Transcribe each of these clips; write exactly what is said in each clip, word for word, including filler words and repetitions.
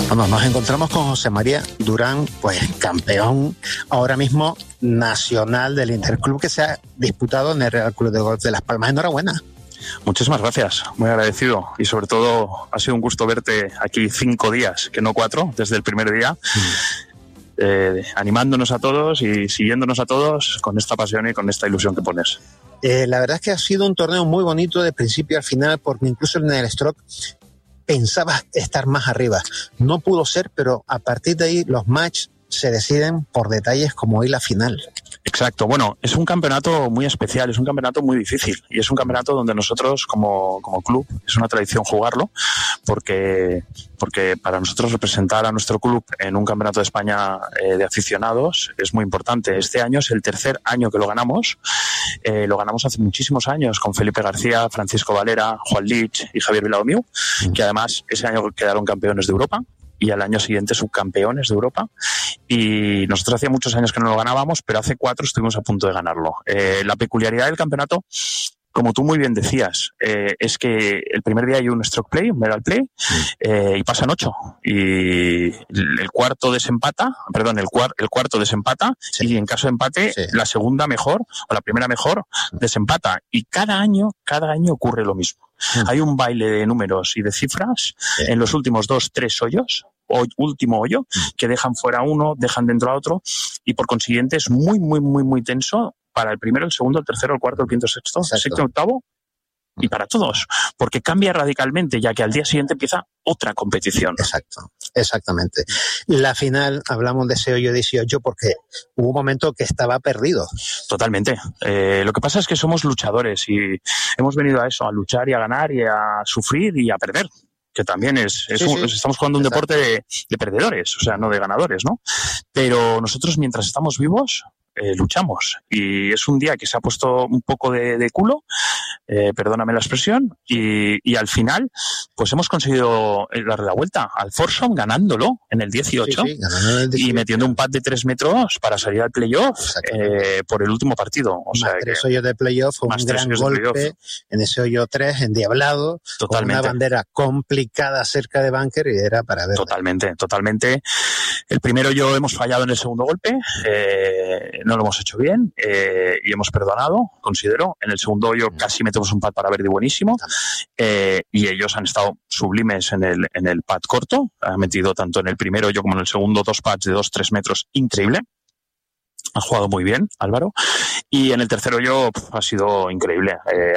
Bueno, nos encontramos con José María Durán, pues campeón ahora mismo nacional del Interclub que se ha disputado en el Real Club de Golf de Las Palmas. Enhorabuena. Muchísimas gracias, muy agradecido, y sobre todo ha sido un gusto verte aquí cinco días, que no cuatro, desde el primer día, mm. eh, animándonos a todos y siguiéndonos a todos con esta pasión y con esta ilusión que pones. Eh, la verdad es que ha sido un torneo muy bonito de principio al final, porque incluso en el stroke pensaba estar más arriba. No pudo ser, pero a partir de ahí los matches se deciden por detalles como hoy la final. Exacto. Bueno, es un campeonato muy especial, es un campeonato muy difícil y es un campeonato donde nosotros como, como club es una tradición jugarlo porque, porque para nosotros representar a nuestro club en un campeonato de España eh, de aficionados es muy importante. Este año es el tercer año que lo ganamos. Eh, lo ganamos hace muchísimos años con Felipe García, Francisco Valera, Juan Lich y Javier Viladomiu, mm. que además ese año quedaron campeones de Europa y al año siguiente subcampeones de Europa, y nosotros hacía muchos años que no lo ganábamos, pero hace cuatro estuvimos a punto de ganarlo. Eh, la peculiaridad del campeonato, como tú muy bien decías, eh, es que el primer día hay un stroke play, un medal play, eh, y pasan ocho, y el cuarto desempata, perdón, el, cuar, el cuarto desempata, sí. y en caso de empate, sí. la segunda mejor, o la primera mejor, desempata, y cada año, cada año ocurre lo mismo. Mm. Hay un baile de números y de cifras sí. en los últimos dos, tres hoyos, o último hoyo, mm. que dejan fuera uno, dejan dentro a otro, y por consiguiente es muy, muy, muy, muy tenso para el primero, el segundo, el tercero, el cuarto, el quinto, el sexto, el séptimo, octavo, y para todos, porque cambia radicalmente, ya que al día siguiente empieza otra competición. Exacto, exactamente. La final, hablamos de ese hoyo dieciocho porque hubo un momento que estaba perdido. Totalmente. Eh, lo que pasa es que somos luchadores y hemos venido a eso, a luchar y a ganar y a sufrir y a perder, que también es, es sí, un, sí. estamos jugando un Exacto. deporte de, de perdedores, o sea, no de ganadores, ¿no? Pero nosotros, mientras estamos vivos, Eh, luchamos, y es un día que se ha puesto un poco de, de culo, eh, perdóname la expresión, y, y al final pues hemos conseguido darle la vuelta al foursome ganándolo en el dieciocho, sí, sí, el dieciocho y metiendo un pad de tres metros para salir al playoff eh, por el último partido. O más sea tres que, hoyos de playoff, un gran golpe en ese hoyo tres, endiablado, totalmente. Con una bandera complicada cerca de bunker y era para ver. Totalmente, totalmente. El primero yo hemos fallado en el segundo golpe, eh, no lo hemos hecho bien eh, y hemos perdonado, considero. En el segundo hoyo casi metemos un pad para verde buenísimo eh, y ellos han estado sublimes en el, en el pad corto. Han metido tanto en el primero hoyo como en el segundo dos pads de dos tres metros, increíble. Han jugado muy bien, Álvaro. Y en el tercer hoyo pf, ha sido increíble. Eh,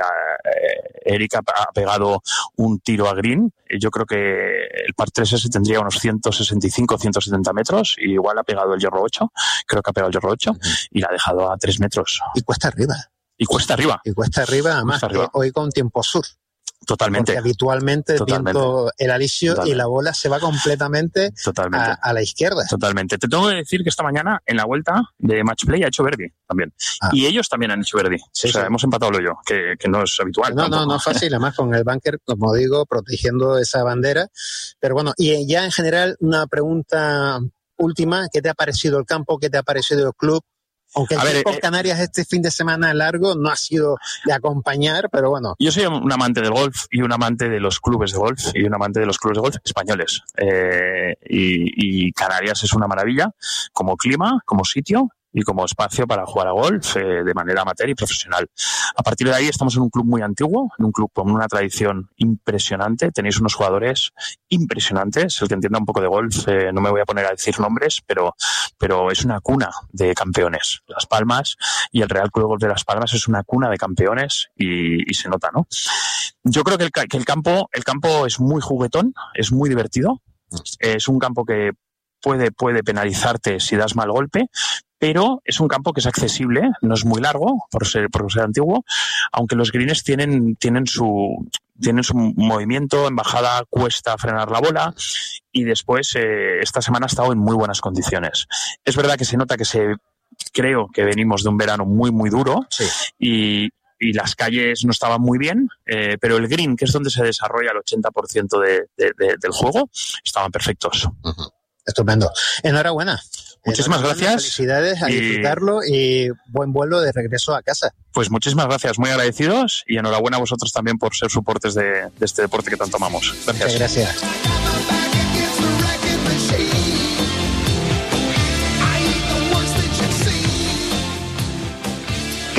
eh, Erika ha pegado un tiro a green. Yo creo que el par tres ese tendría unos ciento sesenta y cinco, ciento setenta metros. Y igual ha pegado el hierro ocho. Creo que ha pegado el hierro ocho. Uh-huh. Y la ha dejado a tres metros. Y cuesta arriba. Y cuesta arriba. Y cuesta arriba, además, cuesta arriba. Hoy con tiempo sur. Totalmente. Porque habitualmente Totalmente. el viento el alisio Totalmente. Y la bola se va completamente Totalmente. A, a la izquierda. Totalmente. Te tengo que decir que esta mañana en la vuelta de match play ha hecho birdie también. Ah. Y ellos también han hecho birdie. Sí, o sea, sí. hemos empatado lo yo, que, que no es habitual. No, tampoco. no, no es fácil. Además con el bunker, como digo, protegiendo esa bandera. Pero bueno, y ya en general una pregunta última. ¿Qué te ha parecido el campo? ¿Qué te ha parecido el club? Aunque el tiempo eh, Canarias este fin de semana largo no ha sido de acompañar, pero bueno. Yo soy un amante del golf y un amante de los clubes de golf y un amante de los clubes de golf españoles. Eh, y, y Canarias es una maravilla como clima, como sitio y como espacio para jugar a golf eh, de manera amateur y profesional. A partir de ahí estamos en un club muy antiguo, en un club con una tradición impresionante. Tenéis unos jugadores impresionantes. El que entienda un poco de golf, eh, no me voy a poner a decir nombres, pero, pero es una cuna de campeones. Las Palmas y el Real Club de Golf de Las Palmas es una cuna de campeones y, y se nota, ¿no? Yo creo que el, que el campo, el campo es muy juguetón, es muy divertido. Es un campo que puede, puede penalizarte si das mal golpe, pero es un campo que es accesible, no es muy largo por ser, por ser antiguo, aunque los greens tienen, tienen su, tienen su movimiento, en bajada cuesta frenar la bola y después eh, esta semana ha estado en muy buenas condiciones. Es verdad que se nota que se, creo que venimos de un verano muy muy duro sí. y, y las calles no estaban muy bien, eh, pero el green, que es donde se desarrolla el ochenta por ciento de, de, de, del juego, estaban perfectos. Uh-huh. Estupendo. Enhorabuena. Muchísimas Enhorabuena, gracias. Felicidades, a y... disfrutarlo y buen vuelo de regreso a casa. Pues muchísimas gracias, muy agradecidos y enhorabuena a vosotros también por ser soportes de, de este deporte que tanto amamos. Gracias. Muchas gracias.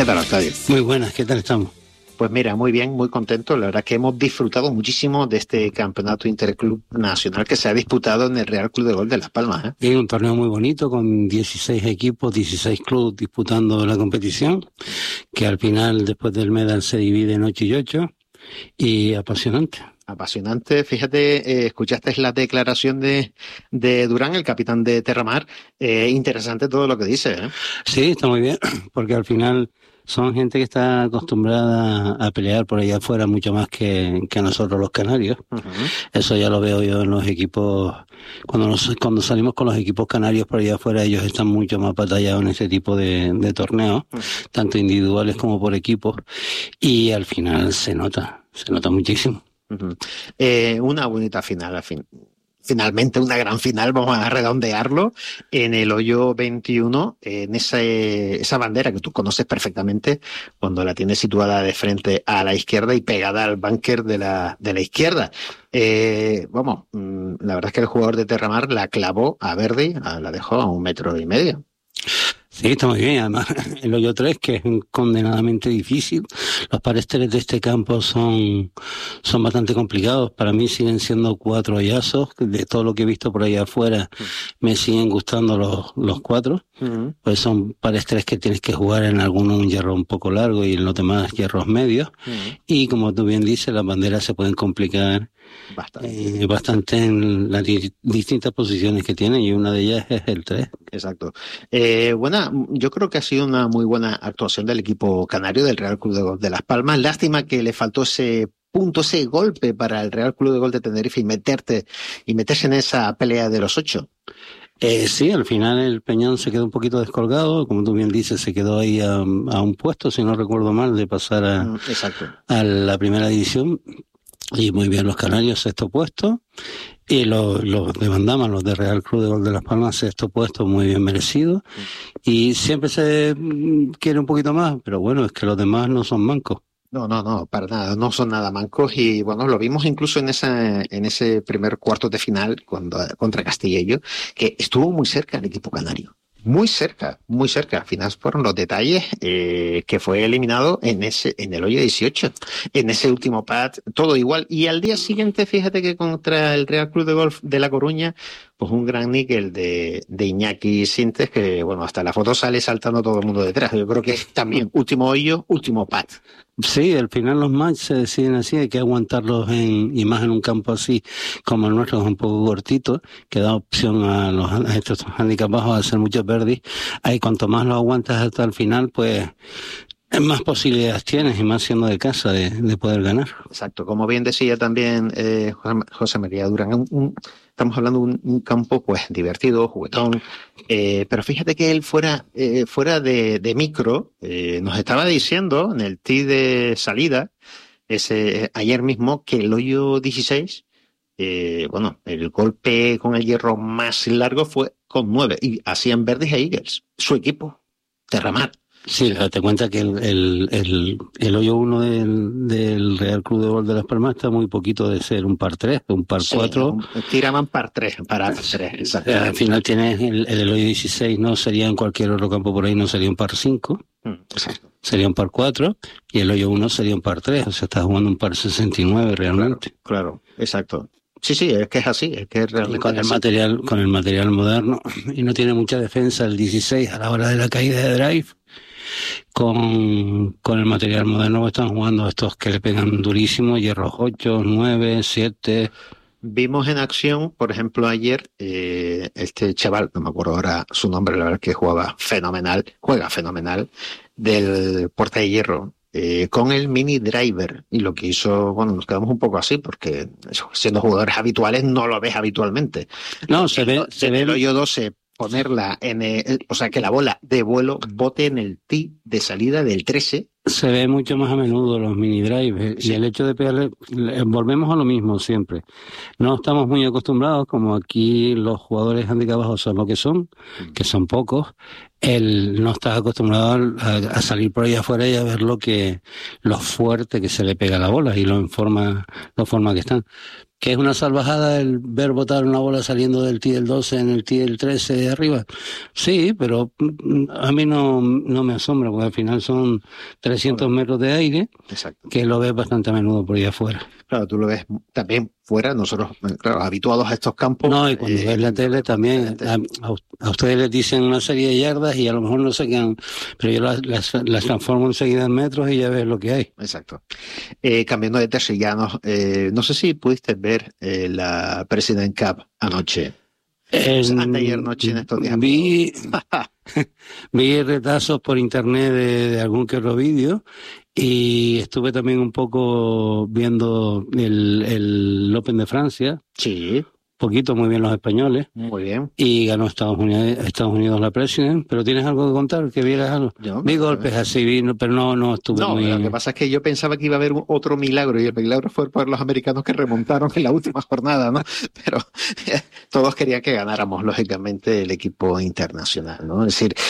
¿Qué tal, Octavio? Muy buenas, ¿qué tal estamos? Pues mira, muy bien, muy contento. La verdad que hemos disfrutado muchísimo de este campeonato interclub nacional que se ha disputado en el Real Club de Golf de Las Palmas, ¿eh? Sí, un torneo muy bonito con dieciséis equipos, dieciséis clubes disputando la competición, que al final, después del medal, se divide en ocho y ocho, y apasionante. Apasionante. Fíjate, eh, escuchaste la declaración de, de Durán, el capitán de Terramar. Eh, interesante todo lo que dice, ¿eh? Sí, está muy bien, porque al final son gente que está acostumbrada a pelear por allá afuera mucho más que, que nosotros los canarios. Uh-huh. Eso ya lo veo yo en los equipos. Cuando nos, cuando salimos con los equipos canarios por allá afuera, ellos están mucho más batallados en ese tipo de, de torneos, uh-huh. tanto individuales como por equipos, y al final se nota, se nota muchísimo. Uh-huh. Eh, una bonita final, al fin. Finalmente una gran final, vamos a redondearlo, en el hoyo veintiuno, en ese, esa bandera que tú conoces perfectamente, cuando la tienes situada de frente a la izquierda y pegada al búnker de la, de la izquierda. Eh, vamos, la verdad es que el jugador de Terramar la clavó a Verdi, la dejó a un metro y medio. Sí, está muy bien. Además, el hoyo tres, que es condenadamente difícil. Los pares tres de este campo son, son bastante complicados. Para mí siguen siendo cuatro hoyazos. De todo lo que he visto por ahí afuera, me siguen gustando los, los cuatro. Uh-huh. Pues son pares tres que tienes que jugar en alguno un hierro un poco largo y en los demás hierros medios. Uh-huh. Y como tú bien dices, las banderas se pueden complicar bastante, eh, bastante en las di- distintas posiciones que tienen, y una de ellas es el tres. Exacto. Eh, buena, yo creo que ha sido una muy buena actuación del equipo canario del Real Club de Golf de Las Palmas. Lástima que le faltó ese punto, ese golpe para el Real Club de Golf de Tenerife y meterte y meterse en esa pelea de los ocho. Eh, sí, al final el Peñón se quedó un poquito descolgado, como tú bien dices, se quedó ahí a, a un puesto, si no recuerdo mal, de pasar a, mm, exacto. a la primera división. Y muy bien los canarios, sexto puesto. Y los, los de Bandama, los de Real Club de Golf de Las Palmas, sexto puesto, muy bien merecido. Y siempre se quiere un poquito más, pero bueno, es que los demás no son mancos. No, no, no, para nada, no son nada mancos, y bueno, lo vimos incluso en esa, en ese primer cuarto de final cuando, contra Castillejo, que estuvo muy cerca el equipo canario. Muy cerca, muy cerca. Al final fueron los detalles, eh, que fue eliminado en ese, en el hoyo dieciocho, en ese último pad, todo igual. Y al día siguiente, fíjate que contra el Real Club de Golf de La Coruña, pues un gran níquel de, de Iñaki Sintes, que bueno, hasta la foto sale saltando todo el mundo detrás. Yo creo que también último hoyo, último pad. Sí, al final los matches se deciden así, hay que aguantarlos en, y más en un campo así como el nuestro, es un poco cortito, que da opción a, los, a estos handicaps bajos a hacer muchos birdies. Ahí cuanto más lo aguantas hasta el final, pues más posibilidades tienes, y más siendo de casa, de, de poder ganar. Exacto, como bien decía también eh, José María Durán, un, un, estamos hablando de un, un campo pues divertido, juguetón, eh, pero fíjate que él fuera, eh, fuera de, de micro, eh, nos estaba diciendo en el tee de salida, ese ayer mismo, que el hoyo dieciséis, eh, bueno, el golpe con el hierro más largo fue con nueve, y hacían verdes a Eagles, su equipo, Terramar. Sí, date cuenta que el, el, el, el hoyo uno del, del Real Club de Golf de Las Palmas está muy poquito de ser un par tres, un par sí, cuatro. Tiraban par tres, para tres, exacto. Al final tienes el, el hoyo dieciséis, no sería en cualquier otro campo por ahí, no sería un par cinco, exacto. Sería un par cuatro, y el hoyo uno sería un par tres, o sea, estás jugando un par sesenta y nueve realmente. Claro, claro, exacto. Sí, sí, es que es así, es que es realmente. Y con el material, con el material moderno, y no tiene mucha defensa el dieciséis a la hora de la caída de drive. Con, con el material moderno están jugando estos que le pegan durísimo, hierros ocho, nueve, siete. Vimos en acción, por ejemplo, ayer, eh, este chaval, no me acuerdo ahora su nombre, la verdad que jugaba fenomenal, juega fenomenal, del Puerta de Hierro, eh, con el mini driver. Y lo que hizo, bueno, nos quedamos un poco así, porque siendo jugadores habituales no lo ves habitualmente. No, se ve, se ve. El hoyo doce, ponerla en el, o sea, que la bola de vuelo bote en el tee de salida del trece. Se ve mucho más a menudo los mini drives, sí. Y el hecho de pegarle, volvemos a lo mismo siempre. No estamos muy acostumbrados, como aquí los jugadores handicapados son lo que son, mm. que son pocos. Él no está acostumbrado a, a salir por ahí afuera y a ver lo que, lo fuerte que se le pega a la bola y lo en forma, la forma que están. que es una salvajada el ver botar una bola saliendo del tee del doce en el tee del trece de arriba. Sí, pero a mí no, no me asombra, porque al final son trescientos metros de aire. Exacto. Que lo ves bastante a menudo por ahí afuera. Claro, tú lo ves también fuera, nosotros, claro, habituados a estos campos. No, y cuando eh, ves la tele también, a, a ustedes les dicen una serie de yardas y a lo mejor no se quedan, pero yo las, las, las transformo enseguida en metros y ya ves lo que hay. Exacto. Eh, cambiando de tercillanos, eh, no sé si pudiste ver eh, la President Cup anoche. Eh, Ayer noche en estos días. Vi, vi retazos por internet de, de algún que otro vídeo y estuve también un poco viendo el, el Open de Francia. Sí. Poquito, muy bien los españoles. Muy bien. Y ganó Estados Unidos, Estados Unidos la President. ¿Pero tienes algo que contar? ¿Que vieras algo? Yo, vi golpes así, vi, pero no, no estuve no, muy... No, lo que pasa es que yo pensaba que iba a haber otro milagro y el milagro fue por los americanos que remontaron en la última jornada, ¿no? Pero eh, todos querían que ganáramos, lógicamente, el equipo internacional, ¿no? Es decir,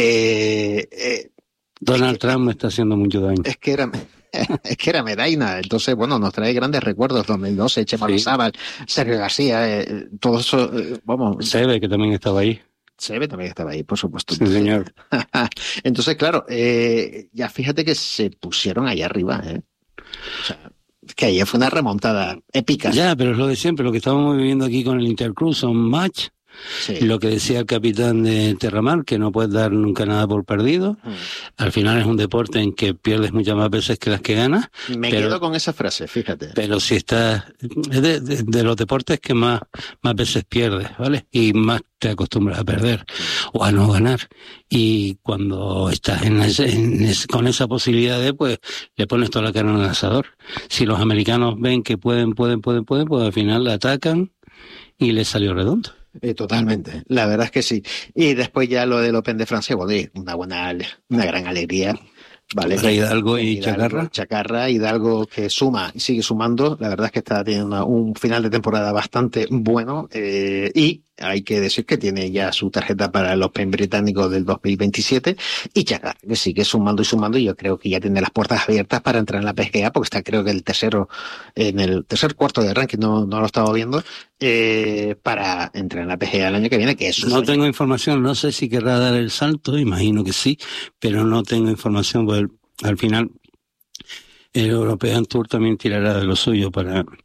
eh, eh, Donald es que, Trump me está haciendo mucho daño. Es que era... Es que era Medaina, entonces, bueno, nos trae grandes recuerdos, dos mil doce, Chema sí. Lozábal, Sergio García, eh, todo eso, eh, vamos. Seve, que también estaba ahí. Seve también estaba ahí, por supuesto. Sí, señor. Entonces, claro, eh, ya fíjate que se pusieron allá arriba, ¿eh? O sea, que ayer fue una remontada épica. Ya, pero es lo de siempre, lo que estábamos viviendo aquí con el Intercruz son match. Sí. Lo que decía el capitán de Terramar, que no puedes dar nunca nada por perdido. Mm. Al final es un deporte en que pierdes muchas más veces que las que ganas. Me pero, quedo con esa frase, fíjate. Pero si estás... Es de, de, de los deportes que más, más veces pierdes, ¿vale? Y más te acostumbras a perder mm. o a no ganar. Y cuando estás en ese, en ese, con esa posibilidad de, pues, le pones toda la carne en el asador. Si los americanos ven que pueden, pueden, pueden, pueden, pues al final la atacan y les salió redondo. Eh, totalmente, la verdad es que sí. Y después ya lo del Open de Francia, bueno, una buena, una gran alegría. Vale. Hidalgo y Hidalgo, Chacarra. Chacarra, Hidalgo que suma y sigue sumando. La verdad es que está teniendo una, un final de temporada bastante bueno. Eh, y hay que decir que tiene ya su tarjeta para el Open británico del dos mil veintisiete. Y Chacarra, que sigue sumando y sumando. Y yo creo que ya tiene las puertas abiertas para entrar en la P G A, porque está creo que el tercero, en el tercer cuarto de ranking, no, no lo estaba viendo, eh, para entrar en la P G A el año que viene, que es No tengo información, no sé si querrá dar el salto, imagino que sí, pero no tengo información, porque al final el European Tour también tirará de lo suyo para,